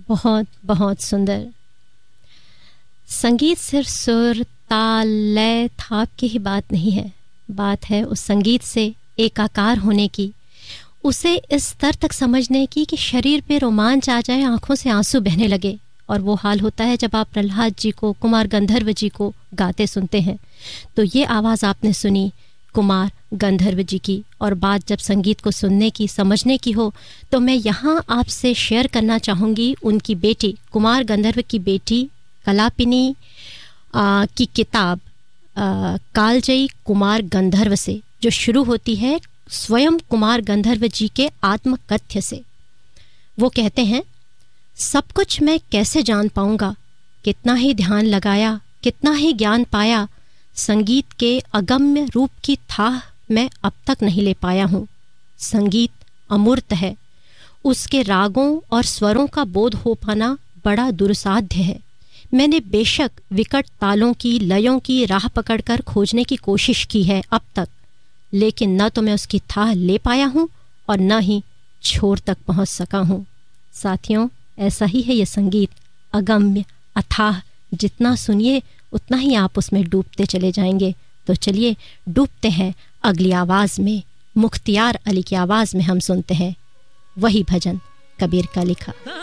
बहुत बहुत सुंदर। संगीत सिर्फ सुर, ताल, लय, थाप की ही बात नहीं है। बात है उस संगीत से एकाकार होने की, उसे इस स्तर तक समझने की कि शरीर पे रोमांच आ जाए, आंखों से आंसू बहने लगे। और वो हाल होता है जब आप प्रहलाद जी को, कुमार गंधर्व जी को गाते सुनते हैं। तो ये आवाज़ आपने सुनी कुमार गंधर्व जी की, और बात जब संगीत को सुनने की, समझने की हो, तो मैं यहाँ आपसे शेयर करना चाहूँगी उनकी बेटी, कुमार गंधर्व की बेटी कलापिनी की किताब कालजयी कुमार गंधर्व से, जो शुरू होती है स्वयं कुमार गंधर्व जी के आत्मकथ्य से। वो कहते हैं, सब कुछ मैं कैसे जान पाऊंगा, कितना ही ध्यान लगाया, कितना ही ज्ञान पाया, संगीत के अगम्य रूप की थाह मैं अब तक नहीं ले पाया हूँ। संगीत अमूर्त है, उसके रागों और स्वरों का बोध हो पाना बड़ा दुर्साध्य है। मैंने बेशक विकट तालों की, लयों की राह पकड़कर खोजने की कोशिश की है अब तक, लेकिन न तो मैं उसकी थाह ले पाया हूँ और न ही छोर तक पहुँच सका हूँ। साथियों, ऐसा ही है ये संगीत, अगम्य, अथाह। जितना सुनिए उतना ही आप उसमें डूबते चले जाएंगे। तो चलिए डूबते हैं अगली आवाज़ में। मुख्तियार अली की आवाज़ में हम सुनते हैं वही भजन कबीर का लिखा।